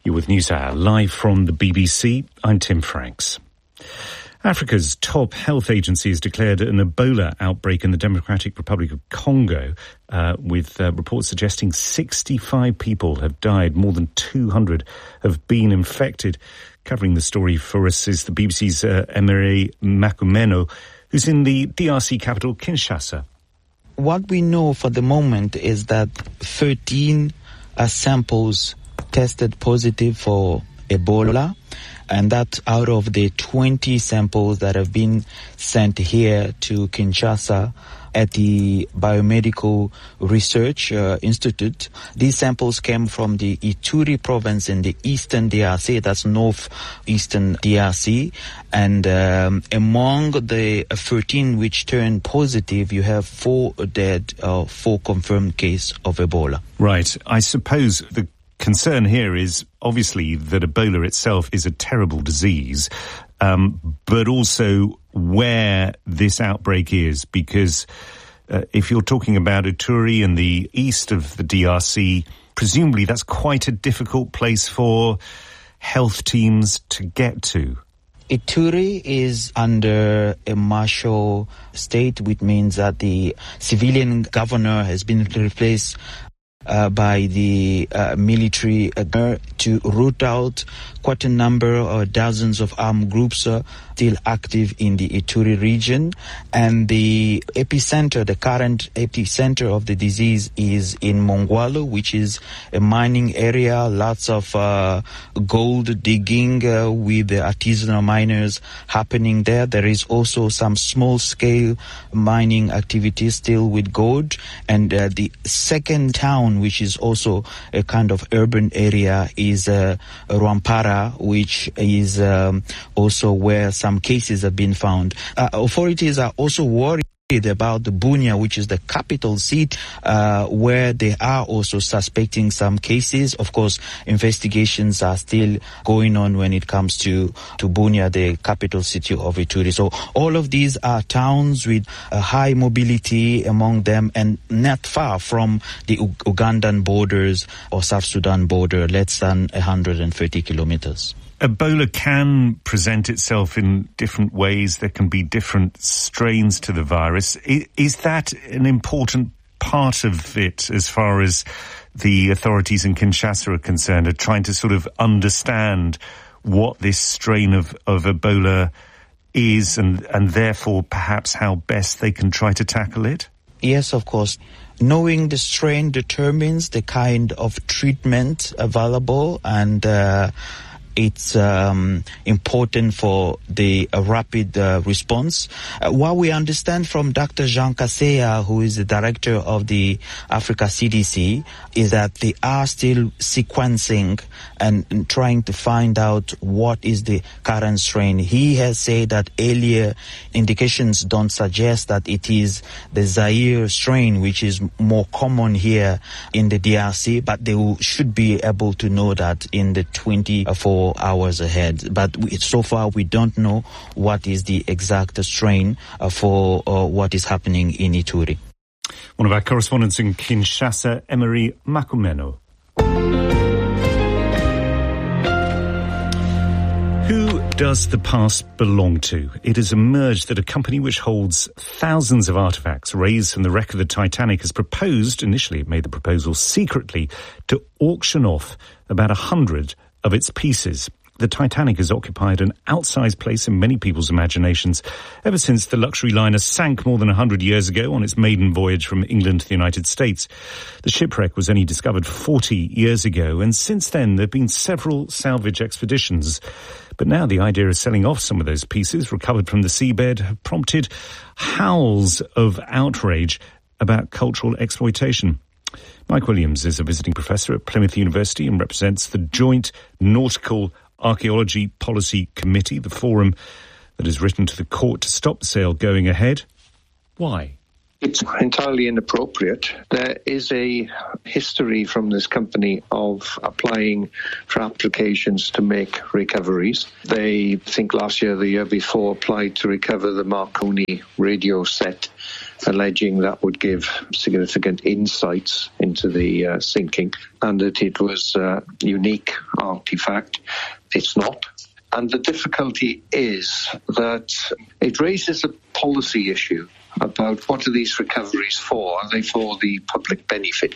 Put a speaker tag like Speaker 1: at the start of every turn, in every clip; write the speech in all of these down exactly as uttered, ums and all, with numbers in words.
Speaker 1: You're with NewsHour, live from the B B C. I'm Tim Franks. Africa's top health agency has declared an Ebola outbreak in the Democratic Republic of Congo, uh, with uh, reports suggesting sixty-five people have died. More than two hundred have been infected. Covering the story for us is the B B C's uh, Emery Makumeno, who's in the D R C capital, Kinshasa.
Speaker 2: What we know for the moment is that thirteen uh, samples tested positive for Ebola, and that's out of the twenty samples that have been sent here to Kinshasa at the Biomedical Research uh, Institute. These samples came from the Ituri province in the eastern D R C, that's northeastern D R C, and um, among the thirteen which turned positive, you have four dead, uh, four confirmed cases of Ebola.
Speaker 1: Right. I suppose the concern here is obviously that Ebola itself is a terrible disease, um, but also where this outbreak is, because uh, if you're talking about Ituri in the east of the D R C, presumably that's quite a difficult place for health teams to get to.
Speaker 2: Ituri is under a martial state, which means that the civilian governor has been replaced Uh, by the uh, military uh, to root out quite a number or dozens of armed groups uh, still active in the Ituri region. And the epicenter, the current epicenter of the disease is in Mongwalu, which is a mining area, lots of uh, gold digging uh, with the artisanal miners happening there. There is also some small-scale mining activities still with gold. And uh, the second town, which is also a kind of urban area, is uh, Rwampara, which is um, also where some cases have been found. Uh, authorities are also worried about the Bunia, which is the capital seat, uh, where they are also suspecting some cases. Of course, investigations are still going on when it comes to, to Bunia, the capital city of Ituri. So all of these are towns with a high mobility among them and not far from the U- Ugandan borders or South Sudan border, less than one hundred thirty kilometers.
Speaker 1: Ebola can present itself in different ways. There can be different strains to the virus. Is that an important part of it as far as the authorities in Kinshasa are concerned, are trying to sort of understand what this strain of, of Ebola is and, and therefore perhaps how best they can try to tackle it?
Speaker 2: Yes, of course. Knowing the strain determines the kind of treatment available, and uh, it's um, important for the uh, rapid uh, response. Uh, what we understand from Doctor Jean Kaseya, who is the director of the Africa C D C, is that they are still sequencing and, and trying to find out what is the current strain. He has said that earlier indications don't suggest that it is the Zaire strain, which is more common here in the D R C, but they will, should be able to know that in the twenty-four hours ahead. But we, so far we don't know what is the exact strain uh, for uh, what is happening in Ituri.
Speaker 1: One of our correspondents in Kinshasa, Emery Makumeno. Who does the past belong to? It has emerged that a company which holds thousands of artefacts raised from the wreck of the Titanic has proposed, initially it made the proposal secretly, to auction off about a hundred of its pieces. The Titanic has occupied an outsized place in many people's imaginations ever since the luxury liner sank more than one hundred years ago on its maiden voyage from England to the United States. The shipwreck was only discovered forty years ago, and since then there have been several salvage expeditions. But now the idea of selling off some of those pieces recovered from the seabed have prompted howls of outrage about cultural exploitation. Mike Williams is a visiting professor at Plymouth University and represents the Joint Nautical Archaeology Policy Committee, the forum that has written to the court to stop the sale going ahead. Why?
Speaker 3: It's entirely inappropriate. There is a history from this company of applying for applications to make recoveries. They, I think last year, the year before, applied to recover the Marconi radio set alleging that would give significant insights into the uh, sinking and that it was a unique artifact. It's not. And the difficulty is that it raises a policy issue about what are these recoveries for? Are they for the public benefit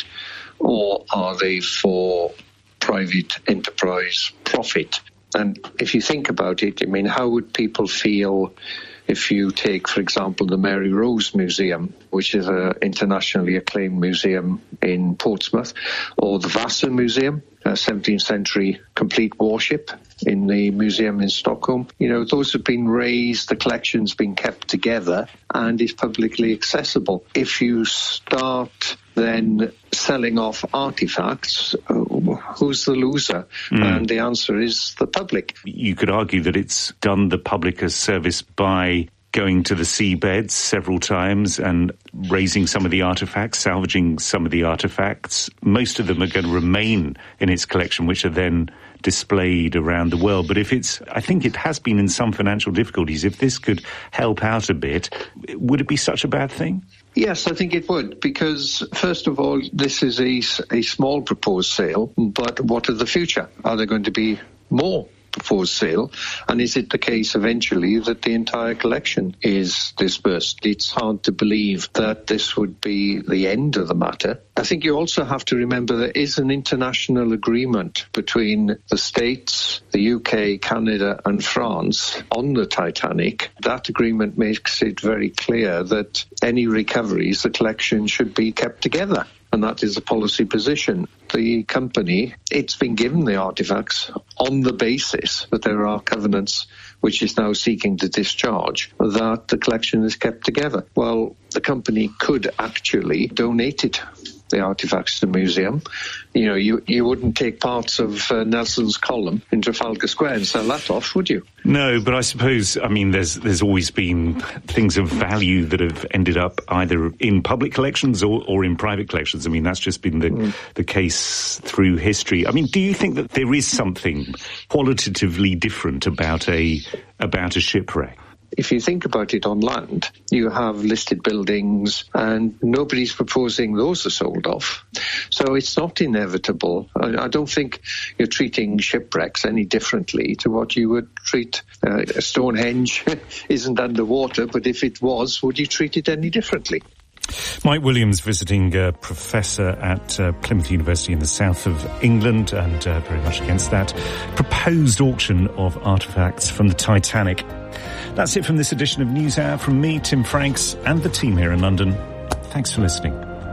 Speaker 3: or are they for private enterprise profit? And if you think about it, I mean, how would people feel if you take, for example, the Mary Rose Museum, which is an internationally acclaimed museum in Portsmouth, or the Vasa Museum, a seventeenth century complete warship in the museum in Stockholm. You know, those have been raised, the collection's been kept together and is publicly accessible. If you start then selling off artifacts, uh, who's the loser? Mm. And the answer is the public.
Speaker 1: You could argue that it's done the public a service by going to the seabeds several times and raising some of the artifacts, salvaging some of the artifacts. Most of them are going to remain in its collection, which are then displayed around the world. But if it's, I think it has been in some financial difficulties. If this could help out a bit, would it be such a bad thing?
Speaker 3: Yes, I think it would, because first of all, this is a, a small proposed sale, but what of the future? Are there going to be more proposed sale? And is it the case eventually that the entire collection is dispersed? It's hard to believe that this would be the end of the matter. I think you also have to remember there is an international agreement between the States, the U K, Canada and France on the Titanic. That agreement makes it very clear that any recoveries, the collection should be kept together. And that is a policy position. The company, it's been given the artifacts on the basis that there are covenants which is now seeking to discharge, that the collection is kept together. Well, the company could actually donate it, the artifacts, to the museum. You know, you, you wouldn't take parts of uh, Nelson's column in Trafalgar Square and sell that off, would you?
Speaker 1: No, but I suppose, I mean, there's there's always been things of value that have ended up either in public collections or, or in private collections. I mean, that's just been the, mm. the case through history. I mean, do you think that there is something qualitatively different about a about a shipwreck?
Speaker 3: If you think about it on land, you have listed buildings and nobody's proposing those are sold off. So it's not inevitable. I, I don't think you're treating shipwrecks any differently to what you would treat uh, Stonehenge isn't underwater, but if it was, would you treat it any differently?
Speaker 1: Mike Williams, visiting uh, professor at uh, Plymouth University in the south of England, and uh, very much against that proposed auction of artefacts from the Titanic. That's it from this edition of NewsHour. From me, Tim Franks, and the team here in London. Thanks for listening.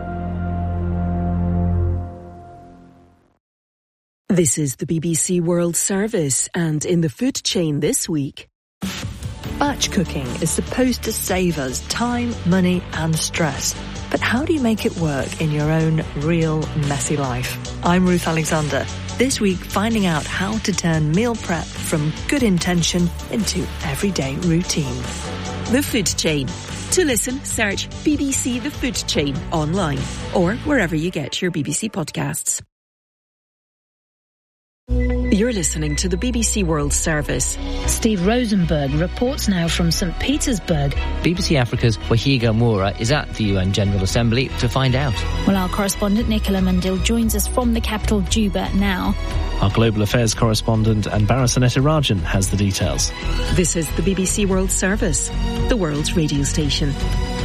Speaker 4: This is the B B C World Service, and in the food chain this week.
Speaker 5: Batch cooking is supposed to save us time, money and stress. But how do you make it work in your own real messy life? I'm Ruth Alexander. This week, finding out how to turn meal prep from good intention into everyday routine.
Speaker 4: The Food Chain. To listen, search B B C The Food Chain online or wherever you get your B B C podcasts. You're listening to the B B C World Service.
Speaker 6: Steve Rosenberg reports now from Saint Petersburg.
Speaker 7: B B C Africa's Wahiga Moura is at the U N General Assembly to find out.
Speaker 6: Well, our correspondent Nicola Mundil joins us from the capital, Juba, now.
Speaker 8: Our Global Affairs correspondent Anbara Sanetirajan has the details.
Speaker 4: This is the B B C World Service, the world's radio station.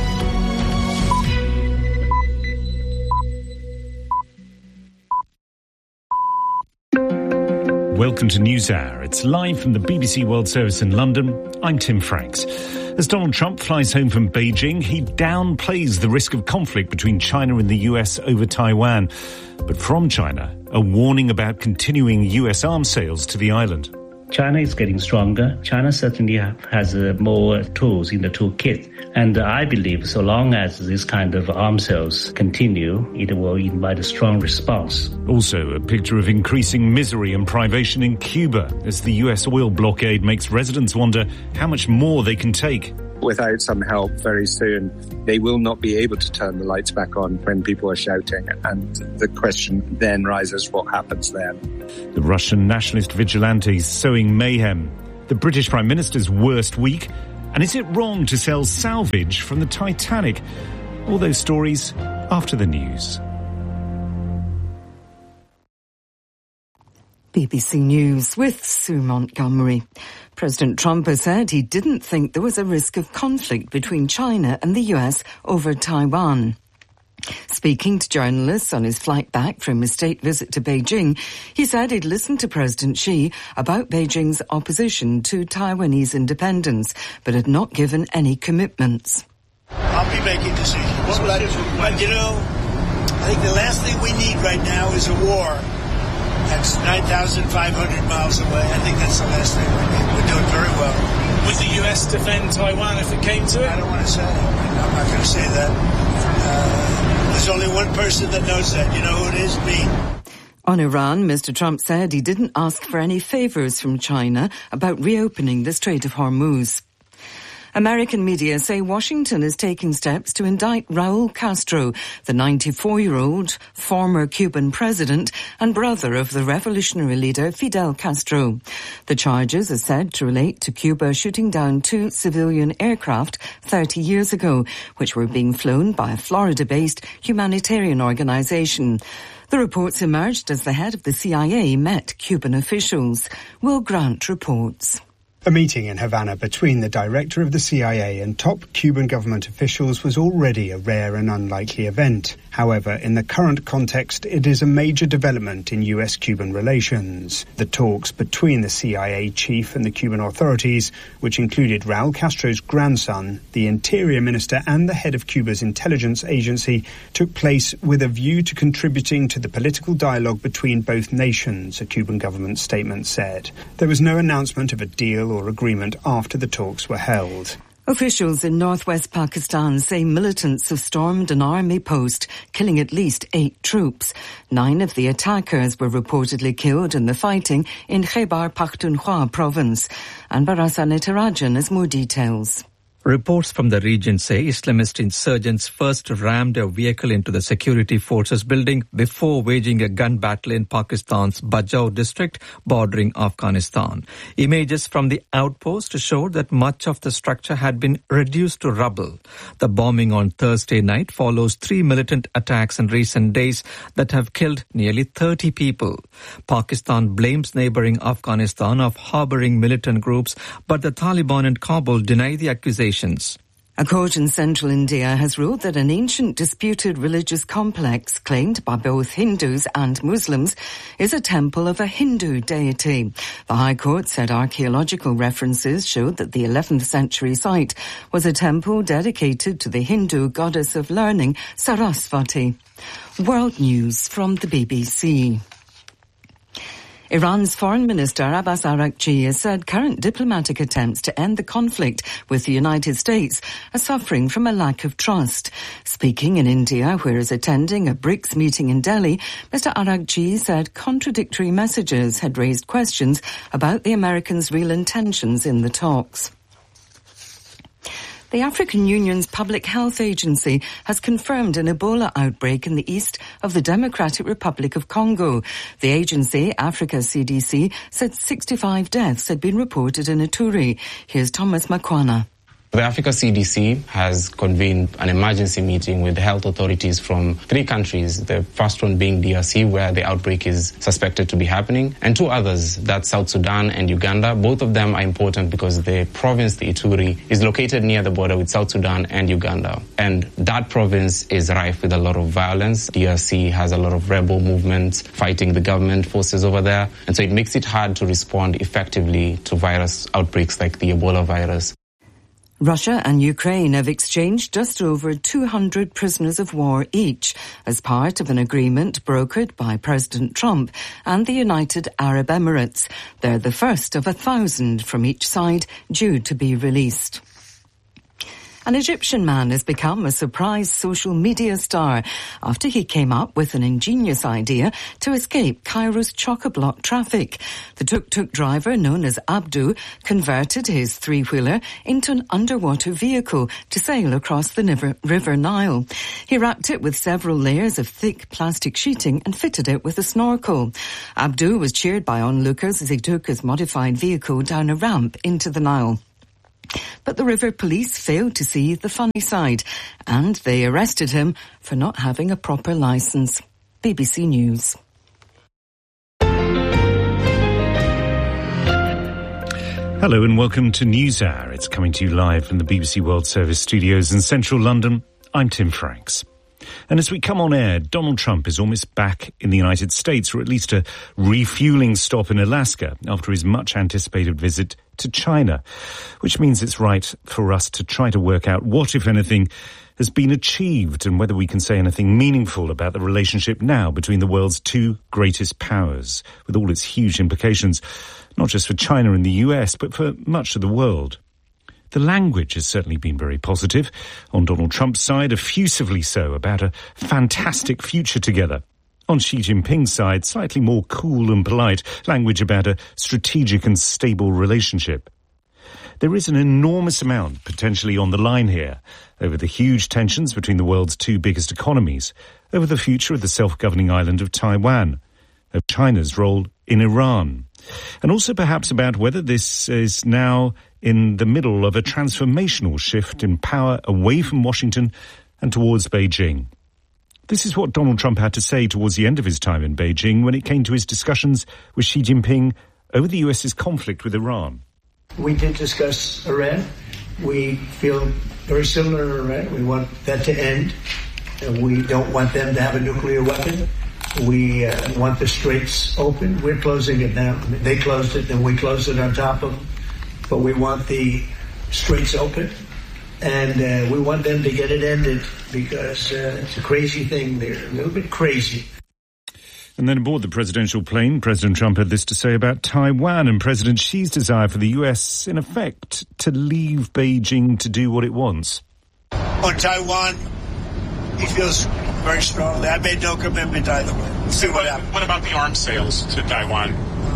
Speaker 1: Welcome to NewsHour. It's live from the B B C World Service in London. I'm Tim Franks. As Donald Trump flies home from Beijing, he downplays the risk of conflict between China and the U S over Taiwan. But from China, a warning about continuing U S arms sales to the island.
Speaker 9: China is getting stronger. China certainly has uh, more tools in the toolkit. And uh, I believe so long as this kind of arms sales continue, it will invite a strong response.
Speaker 1: Also, a picture of increasing misery and privation in Cuba as the U S oil blockade makes residents wonder how much more they can take.
Speaker 10: Without some help very soon, they will not be able to turn the lights back on when people are shouting. And the question then rises, what happens then?
Speaker 1: The Russian nationalist vigilantes sowing mayhem. The British Prime Minister's worst week. And is it wrong to sell salvage from the Titanic? All those stories after the news.
Speaker 11: B B C News with Sue Montgomery. President Trump has said he didn't think there was a risk of conflict between China and the U S over Taiwan. Speaking to journalists on his flight back from his state visit to Beijing, he said he'd listened to President Xi about Beijing's opposition to Taiwanese independence, but had not given any commitments.
Speaker 12: I'll be making decisions. What will I do? But, you know, I think the last thing we need right now is a war. That's nine thousand five hundred miles away. I think that's the last thing we need. We're doing very well.
Speaker 13: Would the U S defend Taiwan if it came to it?
Speaker 12: I don't want to say. I'm not going to say that. Uh, there's only one person that knows that. You know who it is? Me.
Speaker 11: On Iran, Mister Trump said he didn't ask for any favors from China about reopening the Strait of Hormuz. American media say Washington is taking steps to indict Raul Castro, the ninety-four-year-old former Cuban president and brother of the revolutionary leader Fidel Castro. The charges are said to relate to Cuba shooting down two civilian aircraft thirty years ago, which were being flown by a Florida-based humanitarian organization. The reports emerged as the head of the C I A met Cuban officials. Will Grant reports.
Speaker 14: A meeting in Havana between the director of the C I A and top Cuban government officials was already a rare and unlikely event. However, in the current context, it is a major development in U S-Cuban relations. The talks between the C I A chief and the Cuban authorities, which included Raul Castro's grandson, the interior minister and the head of Cuba's intelligence agency, took place with a view to contributing to the political dialogue between both nations, a Cuban government statement said. There was no announcement of a deal or agreement after the talks were held.
Speaker 11: Officials in northwest Pakistan say militants have stormed an army post, killing at least eight troops. Nine of the attackers were reportedly killed in the fighting in Khyber Pakhtunkhwa province. Anbar Hasanetarajan has more details.
Speaker 15: Reports from the region say Islamist insurgents first rammed a vehicle into the security forces building before waging a gun battle in Pakistan's Bajau district bordering Afghanistan. Images from the outpost showed that much of the structure had been reduced to rubble. The bombing on Thursday night follows three militant attacks in recent days that have killed nearly thirty people. Pakistan blames neighboring Afghanistan of harboring militant groups, but the Taliban in Kabul deny the accusation.
Speaker 11: A court in central India has ruled that an ancient disputed religious complex claimed by both Hindus and Muslims is a temple of a Hindu deity. The High Court said archaeological references showed that the eleventh century site was a temple dedicated to the Hindu goddess of learning, Sarasvati. World News from the B B C. Iran's Foreign Minister Abbas Araghchi has said current diplomatic attempts to end the conflict with the United States are suffering from a lack of trust. Speaking in India, where he's attending a BRICS meeting in Delhi, Mister Araghchi said contradictory messages had raised questions about the Americans' real intentions in the talks. The African Union's Public Health Agency has confirmed an Ebola outbreak in the east of the Democratic Republic of Congo. The agency, Africa C D C, said sixty-five deaths had been reported in Ituri. Here's Thomas Makwana.
Speaker 16: The Africa C D C has convened an emergency meeting with the health authorities from three countries, the first one being D R C, where the outbreak is suspected to be happening, and two others, that's South Sudan and Uganda. Both of them are important because the province, the Ituri, is located near the border with South Sudan and Uganda. And that province is rife with a lot of violence. D R C has a lot of rebel movements fighting the government forces over there, and so it makes it hard to respond effectively to virus outbreaks like the Ebola virus.
Speaker 11: Russia and Ukraine have exchanged just over two hundred prisoners of war each as part of an agreement brokered by President Trump and the United Arab Emirates. They're the first of a thousand from each side due to be released. An Egyptian man has become a surprise social media star after he came up with an ingenious idea to escape Cairo's chock-a-block traffic. The tuk-tuk driver, known as Abdu, converted his three-wheeler into an underwater vehicle to sail across the river, river Nile. He wrapped it with several layers of thick plastic sheeting and fitted it with a snorkel. Abdu was cheered by onlookers as he took his modified vehicle down a ramp into the Nile. But the river police failed to see the funny side, and they arrested him for not having a proper licence. B B C News.
Speaker 1: Hello and welcome to NewsHour. It's coming to you live from the B B C World Service studios in central London. I'm Tim Franks. And as we come on air, Donald Trump is almost back in the United States, or at least a refueling stop in Alaska after his much-anticipated visit to China, which means it's right for us to try to work out what, if anything, has been achieved and whether we can say anything meaningful about the relationship now between the world's two greatest powers, with all its huge implications, not just for China and the U S, but for much of the world. The language has certainly been very positive. On Donald Trump's side, effusively so, about a fantastic future together. On Xi Jinping's side, slightly more cool and polite, language about a strategic and stable relationship. There is an enormous amount potentially on the line here over the huge tensions between the world's two biggest economies, over the future of the self-governing island of Taiwan, of China's role in Iran, and also perhaps about whether this is now in the middle of a transformational shift in power away from Washington and towards Beijing. This is what Donald Trump had to say towards the end of his time in Beijing when it came to his discussions with Xi Jinping over the US's conflict with Iran.
Speaker 12: We did discuss Iran. We feel very similar to Iran. We want that to end. We don't want them to have a nuclear weapon. We uh, want the straits open. We're closing it now. They closed it, then we closed it on top of them. But we want the straits open, and uh, we want them to get it ended because uh, it's a crazy thing. They're a little bit crazy.
Speaker 1: And then aboard the presidential plane, President Trump had this to say about Taiwan and President Xi's desire for the U S, in effect, to leave Beijing to do what it wants.
Speaker 12: On Taiwan, he feels very strongly. I made no commitment either way. We'll see what, what happens.
Speaker 17: What about the arms sales to Taiwan?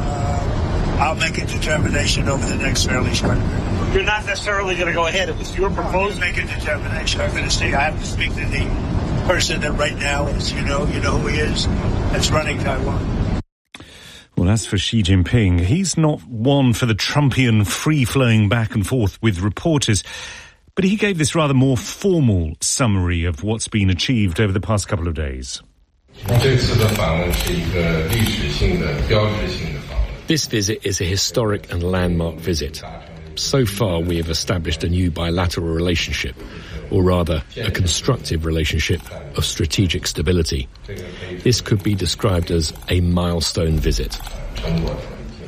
Speaker 12: Uh, I'll make a determination over the next fairly short period.
Speaker 17: You're not necessarily going to go ahead. It was your proposal.
Speaker 12: Make a determination. I'm going to see. I have to speak to the person that right now is, you know, you know who he is, that's running Taiwan.
Speaker 1: Well, as for Xi Jinping, he's not one for the Trumpian free-flowing back and forth with reporters. But he gave this rather more formal summary of what's been achieved over the past couple of days.
Speaker 18: This visit is a historic and landmark visit. So far, we have established a new bilateral relationship, or rather, a constructive relationship of strategic stability. This could be described as a milestone visit.
Speaker 1: Well,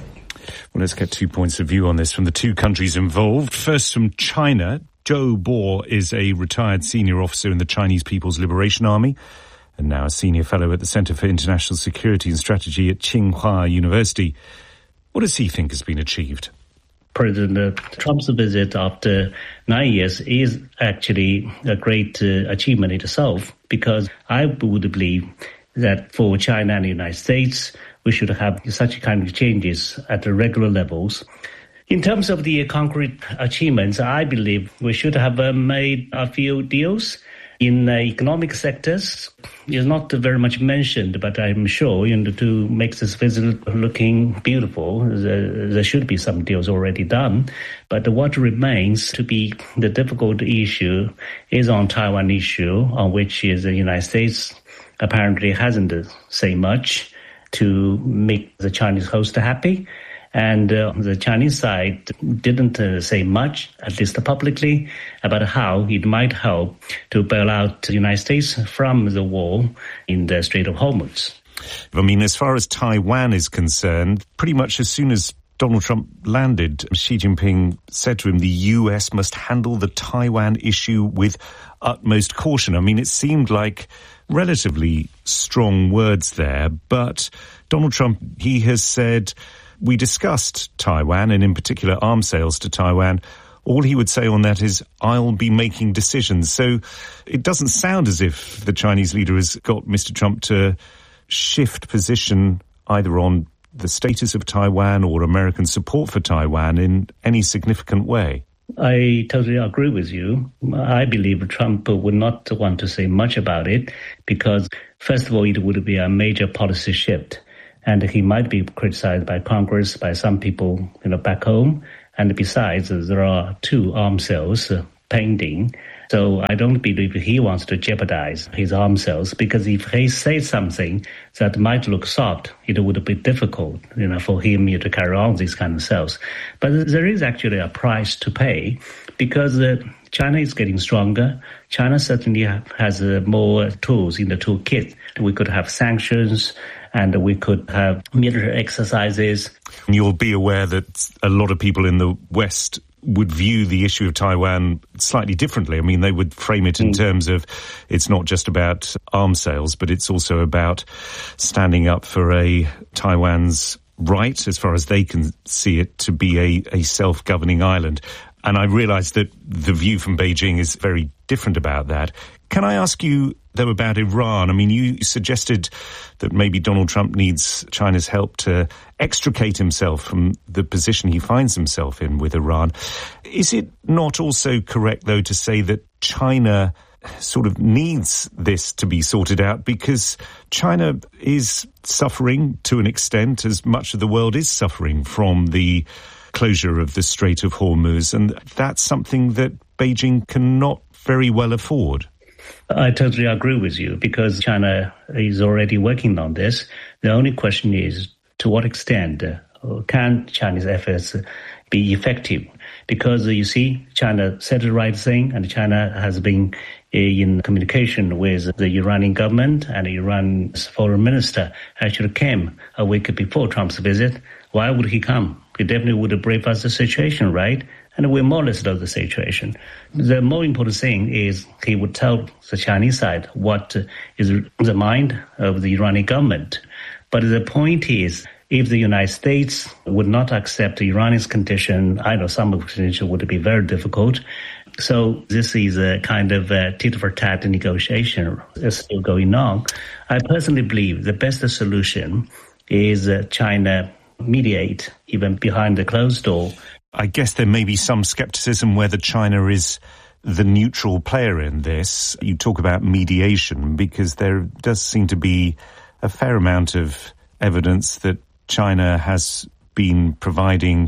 Speaker 1: let's get two points of view on this from the two countries involved. First, from China. Zhou Bo is a retired senior officer in the Chinese People's Liberation Army and now a senior fellow at the Center for International Security and Strategy at Tsinghua University. What does he think has been achieved?
Speaker 9: President Trump's visit after nine years is actually a great uh, achievement in itself, because I would believe that for China and the United States, we should have such kind of changes at the regular levels. In terms of the concrete achievements, I believe we should have uh, made a few deals in uh, economic sectors. It's not very much mentioned, but I'm sure, you know, to make this visit looking beautiful, there, there should be some deals already done. But what remains to be the difficult issue is on Taiwan issue, on which is the United States apparently hasn't said much to make the Chinese host happy. And uh, the Chinese side didn't uh, say much, at least publicly, about how it might help to bail out the United States from the war in the Strait of Hormuz.
Speaker 1: I mean, as far as Taiwan is concerned, pretty much as soon as Donald Trump landed, Xi Jinping said to him, the U S must handle the Taiwan issue with utmost caution. I mean, it seemed like relatively strong words there, but Donald Trump, he has said, we discussed Taiwan, and in particular arms sales to Taiwan. All he would say on that is, I'll be making decisions. So it doesn't sound as if the Chinese leader has got Mister Trump to shift position either on the status of Taiwan or American support for Taiwan in any significant way.
Speaker 9: I totally agree with you. I believe Trump would not want to say much about it because, first of all, it would be a major policy shift. And he might be criticized by Congress, by some people, you know, back home. And besides, there are two arms sales uh, pending. So I don't believe he wants to jeopardize his arms sales, because if he says something that might look soft, it would be difficult, you know, for him to carry on these kind of sales. But there is actually a price to pay, because uh, China is getting stronger. China certainly has uh, more tools in the toolkit. We could have sanctions, and we could have military exercises.
Speaker 1: You'll be aware that a lot of people in the West would view the issue of Taiwan slightly differently. I mean, they would frame it in mm. terms of it's not just about arms sales, but it's also about standing up for a Taiwan's right, as far as they can see it, to be a, a self-governing island. And I realise that the view from Beijing is very different about that. Can I ask you, though, about Iran? I mean, you suggested that maybe Donald Trump needs China's help to extricate himself from the position he finds himself in with Iran. Is it not also correct, though, to say that China sort of needs this to be sorted out, because China is suffering to an extent, as much of the world is suffering, from the closure of the Strait of Hormuz, and that's something that Beijing cannot very well afford?
Speaker 9: I totally agree with you, because China is already working on this. The only question is, to what extent uh, can Chinese efforts be effective? Because uh, you see, China said the right thing, and China has been uh, in communication with the Iranian government, and Iran's foreign minister actually came a week before Trump's visit. Why would he come? He definitely would brief us the situation, right? And we more or less know the situation. The more important thing is he would tell the Chinese side what is the mind of the Iranian government. But the point is, if the United States would not accept the Iranian's condition, I know some of the conditions would be very difficult. So this is a kind of a tit-for-tat negotiation that's still going on. I personally believe the best solution is China mediate, even behind the closed door.
Speaker 1: I guess there may be some skepticism whether China is the neutral player in this. You talk about mediation, because there does seem to be a fair amount of evidence that China has been providing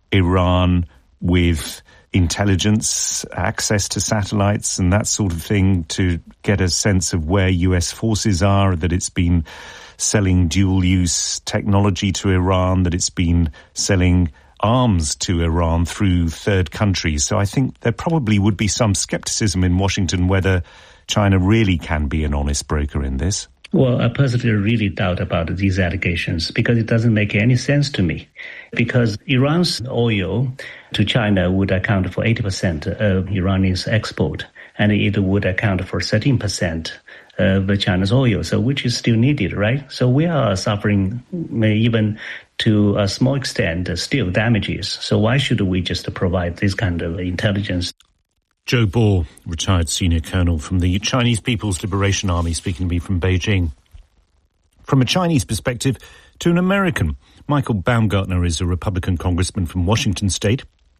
Speaker 1: Iran with intelligence, access to satellites and that sort of thing, to get a sense of where U S forces are, that it's been selling dual-use technology to Iran, that it's been selling arms to Iran through third countries. So I think there probably would be some skepticism in Washington whether China really can be an honest broker in this.
Speaker 9: Well, I personally really doubt about these allegations, because it doesn't make any sense to me. Because Iran's oil to China would account for eighty percent of Iranian's export, and it would account for thirteen percent of China's oil, so which is still needed, right? So we are suffering, even to a small extent, still damages. So why should we just provide this kind of intelligence?
Speaker 1: Joe Ball, retired senior colonel from the Chinese People's Liberation Army, speaking to me from Beijing. From a Chinese perspective to an American, Michael Baumgartner is a Republican congressman from Washington state.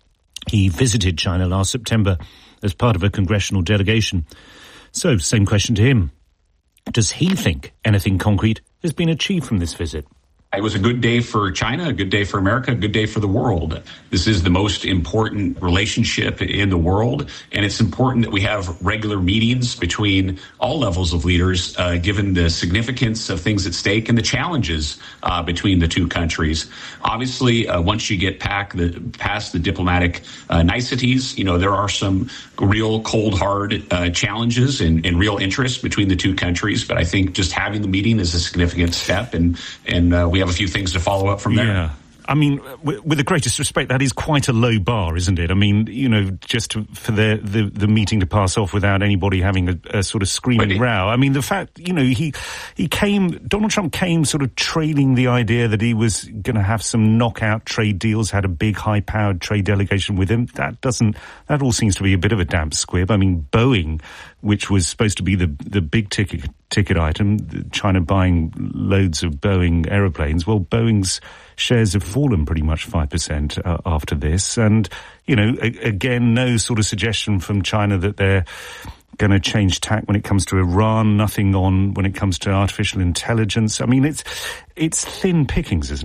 Speaker 1: He visited China last September as part of a congressional delegation. So, same question to him. Does he think anything concrete has been achieved from this visit?
Speaker 19: It was a good day for China, a good day for America, a good day for the world. This is the most important relationship in the world, and it's important that we have regular meetings between all levels of leaders, uh, given the significance of things at stake and the challenges uh, between the two countries. Obviously, uh, once you get pack the, past the diplomatic uh, niceties, you know, there are some real cold, hard uh, challenges and, and real interest between the two countries. But I think just having the meeting is a significant step, and, and uh, we have a few things to follow up from there.
Speaker 1: Yeah. I mean, with the greatest respect, that is quite a low bar, isn't it? I mean, you know, just to, for the, the the meeting to pass off without anybody having a, a sort of screaming it, row. I mean, the fact, you know, he he came, Donald Trump came sort of trailing the idea that he was going to have some knockout trade deals, had a big high-powered trade delegation with him. That doesn't, that all seems to be a bit of a damp squib. I mean, Boeing, which was supposed to be the the big ticket ticket item, China buying loads of Boeing aeroplanes. Well, Boeing's shares have fallen pretty much five percent uh, after this. And, you know, a- again, no sort of suggestion from China that they're going to change tack when it comes to Iran, nothing on when it comes to artificial intelligence. I mean, it's it's thin pickings, isn't it?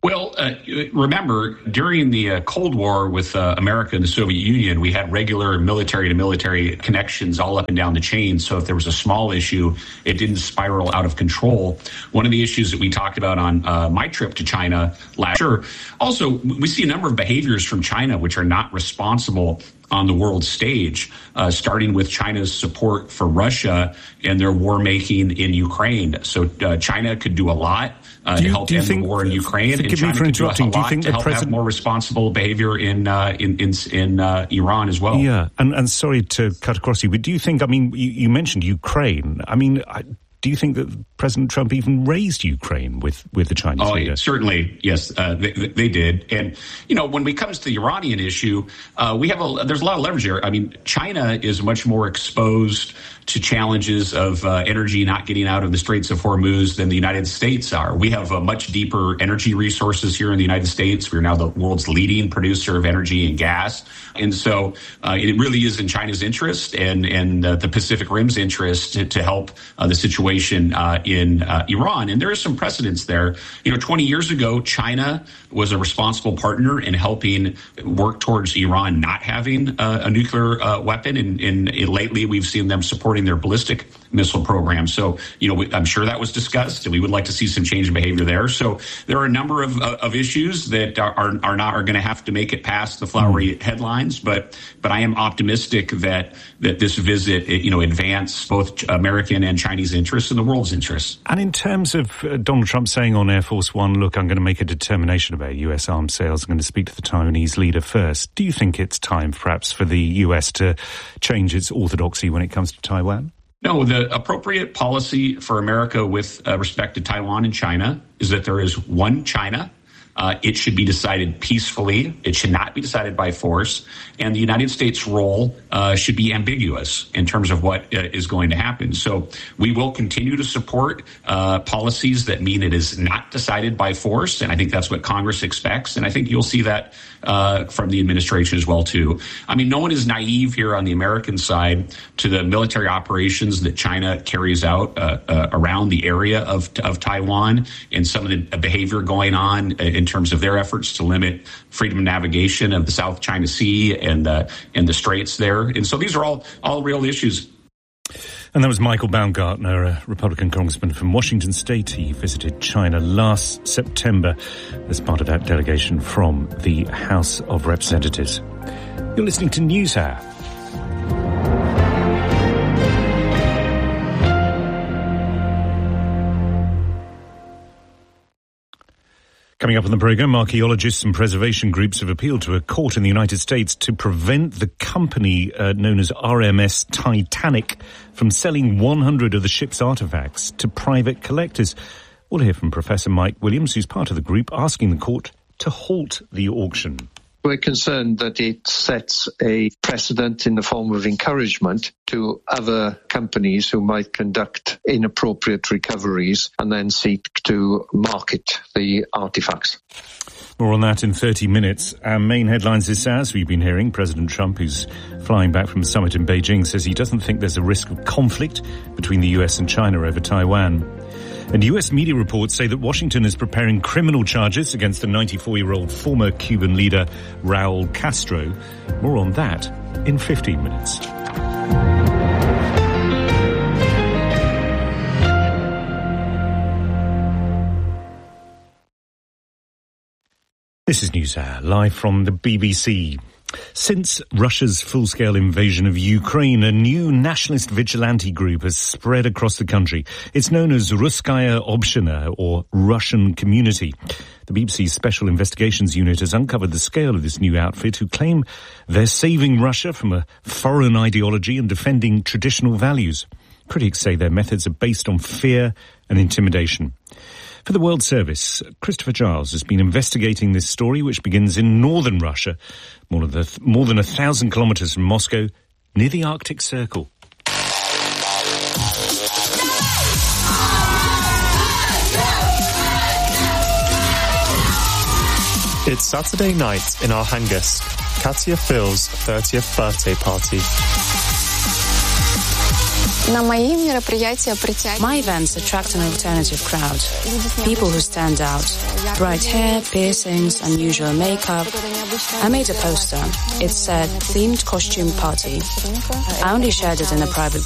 Speaker 19: Well, uh, remember, during the uh, Cold War with uh, America and the Soviet Union, we had regular military-to-military connections all up and down the chain. So if there was a small issue, it didn't spiral out of control. One of the issues that we talked about on uh, my trip to China last year, also, we see a number of behaviors from China which are not responsible on the world stage, uh, starting with China's support for Russia and their war making in Ukraine. So uh, China could do a lot uh,
Speaker 1: you,
Speaker 19: to help end
Speaker 1: think,
Speaker 19: the war in Ukraine, and China could do a lot
Speaker 1: do you think
Speaker 19: to help
Speaker 1: president...
Speaker 19: have more responsible behavior in uh, in in, in uh, Iran as well.
Speaker 1: Yeah, and, and sorry to cut across you, but do you think? I mean, you, you mentioned Ukraine. I mean. I, Do you think that President Trump even raised Ukraine with, with the Chinese
Speaker 19: oh,
Speaker 1: leader?
Speaker 19: Certainly, yes, uh, they, they did. And, you know, when it comes to the Iranian issue, uh, we have a, there's a lot of leverage here. I mean, China is much more exposed to challenges of uh, energy not getting out of the Straits of Hormuz than the United States are. We have uh, much deeper energy resources here in the United States. We're now the world's leading producer of energy and gas. And so uh, it really is in China's interest and, and uh, the Pacific Rim's interest to, to help uh, the situation uh, in uh, Iran. And there is some precedence there. You know, twenty years ago, China was a responsible partner in helping work towards Iran not having uh, a nuclear uh, weapon. And, and, and lately, we've seen them support their ballistic missile program. So, you know, I'm sure that was discussed, and we would like to see some change in behavior there. So there are a number of, uh, of issues that are, are, are not are going to have to make it past the flowery mm. headlines. But but I am optimistic that that this visit, you know, advance both American and Chinese interests and the world's interests.
Speaker 1: And in terms of uh, Donald Trump saying on Air Force One, look, I'm going to make a determination about U S arms sales. I'm going to speak to the Taiwanese leader first. Do you think it's time, perhaps, for the U S to change its orthodoxy when it comes to Taiwan?
Speaker 19: No, the appropriate policy for America with uh, respect to Taiwan and China is that there is one China. Uh, it should be decided peacefully. It should not be decided by force. And the United States' role uh, should be ambiguous in terms of what uh, is going to happen. So we will continue to support uh, policies that mean it is not decided by force. And I think that's what Congress expects. And I think you'll see that uh, from the administration as well, too. I mean, no one is naive here on the American side to the military operations that China carries out uh, uh, around the area of, of Taiwan and some of the behavior going on in in terms of their efforts to limit freedom of navigation of the South China Sea and uh, and the straits there. And so these are all, all real issues.
Speaker 1: And that was Michael Baumgartner, a Republican congressman from Washington State. He visited China last September as part of that delegation from the House of Representatives. You're listening to NewsHour. Coming up on the programme, archaeologists and preservation groups have appealed to a court in the United States to prevent the company uh, known as R M S Titanic from selling one hundred of the ship's artefacts to private collectors. We'll hear from Professor Mike Williams, who's part of the group, asking the court to halt the auction.
Speaker 3: We're concerned that it sets a precedent in the form of encouragement to other companies who might conduct inappropriate recoveries and then seek to market the artifacts.
Speaker 1: More on that in thirty minutes. Our main headlines this hour, as we've been hearing, President Trump, who's flying back from a summit in Beijing, says he doesn't think there's a risk of conflict between the U S and China over Taiwan. And U S media reports say that Washington is preparing criminal charges against the ninety-four-year-old former Cuban leader Raul Castro. More on that in fifteen minutes. This is NewsHour, live from the B B C. Since Russia's full-scale invasion of Ukraine, a new nationalist vigilante group has spread across the country. It's known as Russkaya Obshchina, or Russian Community. The B B C's Special Investigations Unit has uncovered the scale of this new outfit, who claim they're saving Russia from a foreign ideology and defending traditional values. Critics say their methods are based on fear and intimidation. For the World Service, Christopher Giles has been investigating this story, which begins in northern Russia, more than, more than a thousand kilometres from Moscow, near the Arctic Circle.
Speaker 20: It's Saturday night in Arhangelsk, Katya Phil's thirtieth birthday party.
Speaker 21: My events attract an alternative crowd. People who stand out. Bright hair, piercings, unusual makeup. I made a poster. It said, themed costume party. I only shared it in a private